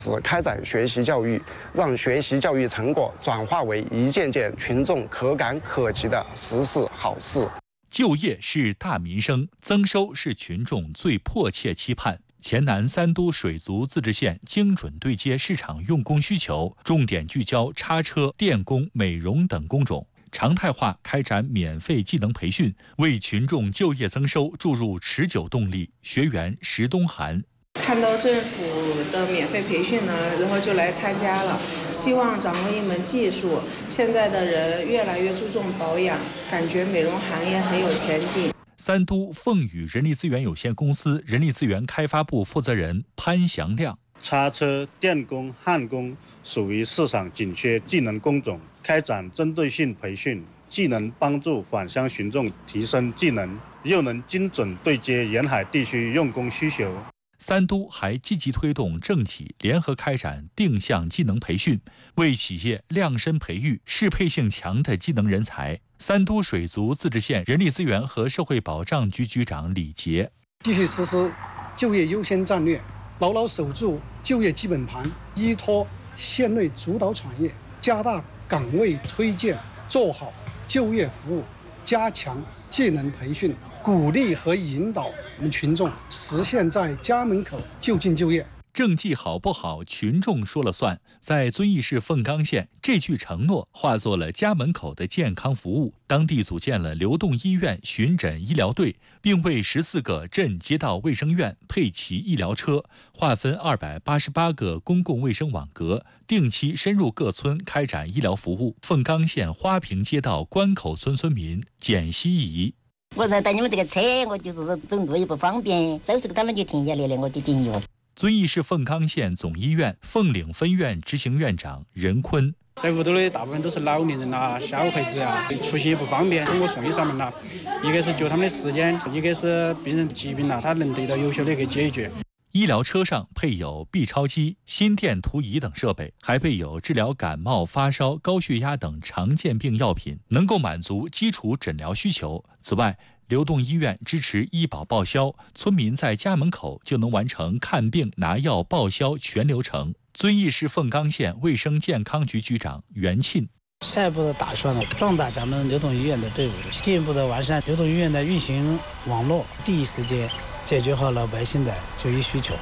开展学习教育，让学习教育成果转化为一件件群众可感可及的实事好事。 就业是大民生，增收是群众最迫切期盼。黔南3都水族自治县精准对接市场用工需求，重点聚焦叉车、电工、美容等工种，常态化开展免费技能培训，为群众就业增收注入持久动力。学员石东涵。 看到政府的免费培训呢，然后就来参加了，希望掌握一门技术。现在的人越来越注重保养，感觉美容行业很有前景。 3都凤宇人力资源有限公司人力资源开发部负责人潘祥亮： 叉车、电工、焊工属于市场紧缺技能工种，开展针对性培训，既能帮助返乡群众提升技能，又能精准对接沿海地区用工需求。 3都还积极推动政企联合开展定向技能培训，为企业量身培育适配性强的技能人才。3都水族自治县人力资源和社会保障局局长李杰： 继续实施就业优先战略，牢牢守住就业基本盘，依托县内主导产业，加大岗位推荐，做好就业服务，加强技能培训，鼓励和引导我们群众实现在家门口就近就业。 政绩好不好，群众说了算。在遵义市凤冈县，这句承诺化作了家门口的健康服务。当地组建了流动医院巡诊医疗队，并为14个镇街道卫生院配齐医疗车，划分288个公共卫生网格，定期深入各村开展医疗服务。凤冈县花坪街道关口村村民简希怡： 我在带你们这个车，我就是说走路也不方便，走时他们就停下来了，我就进药。 遵义市凤冈县总医院凤岭分院执行院长任坤： 在屋头的大部分都是老年人啦、小孩子啊，出行也不方便，通过送医上门啦，一个是救他们的时间，一个是病人疾病啦，他能得到有效的一个解决。 医疗车上配有 B 超机、心电图仪等设备，还备有治疗感冒、发烧、高血压等常见病药品，能够满足基础诊疗需求。此外，流动医院支持医保报销，村民在家门口就能完成看病、拿药、报销全流程。遵义市凤冈县卫生健康局局长袁庆： 下一步的打算呢，壮大咱们流动医院的队伍，进一步的完善流动医院的运行网络，第一时间解决好老百姓的就医需求。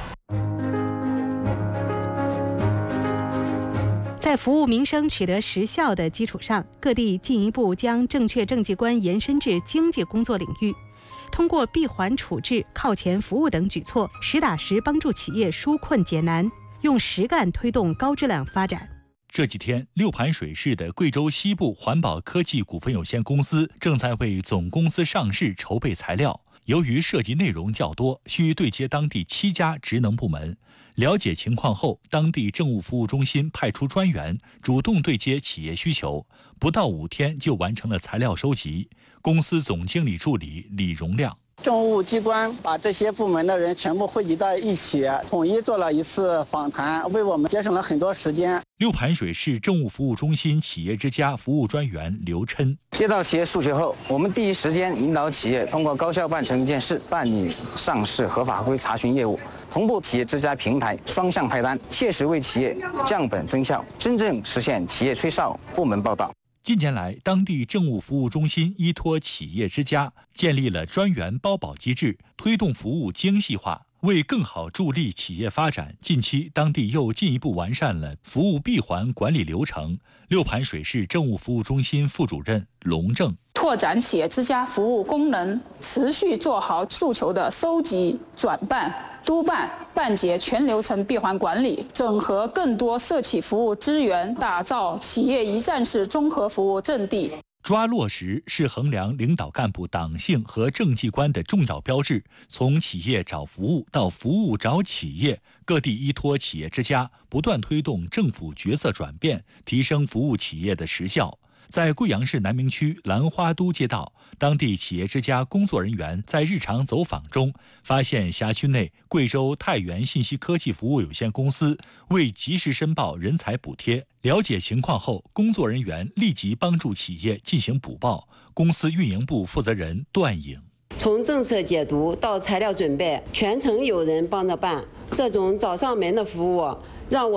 在服务民生取得实效的基础上，各地进一步将正确政绩观延伸至经济工作领域，通过闭环处置、靠前服务等举措，实打实帮助企业纾困解难，用实干推动高质量发展。 这几天，六盘水市的贵州西部环保科技股份有限公司正在为总公司上市筹备材料。由于涉及内容较多，需对接当地7家职能部门。了解情况后，当地政务服务中心派出专员主动对接企业需求，不到5天就完成了材料收集。公司总经理助理李荣亮： 政务机关把这些部门的人全部汇集到一起，统一做了一次访谈，为我们节省了很多时间。 六盘水市政务服务中心企业之家服务专员刘琛： 接到企业诉求后，我们第一时间引导企业通过高效办成一件事，办理上市合法合规查询业务，同步企业之家平台双向派单，切实为企业降本增效，真正实现企业吹哨、部门报道。 近年来，当地政务服务中心依托企业之家，建立了专员包保机制，推动服务精细化，为更好助力企业发展，近期当地又进一步完善了服务闭环管理流程。六盘水市政务服务中心副主任龙正： 拓展企业之家服务功能，持续做好诉求的收集、转办、督办、办结全流程闭环管理，整合更多社企服务资源，打造企业一站式综合服务阵地。 抓落实是衡量领导干部党性和政绩观的重要标志。从企业找服务到服务找企业，各地依托企业之家，不断推动政府角色转变，提升服务企业的实效。在贵阳市南明区兰花都街道，当地企业之家工作人员在日常走访中，发现辖区内贵州太原信息科技服务有限公司未及时申报人才补贴。了解情况后，工作人员立即帮助企业进行补报。公司运营部负责人段颖： 从政策解读到材料准备，全程有人帮着办，这种找上门的服务让我